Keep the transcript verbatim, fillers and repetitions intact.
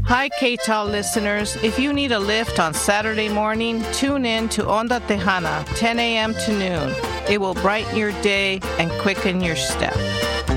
Hi, K-Tal listeners. If you need a lift on Saturday morning, tune in to Onda Tejana, ten a.m. to noon. It will brighten your day and quicken your step.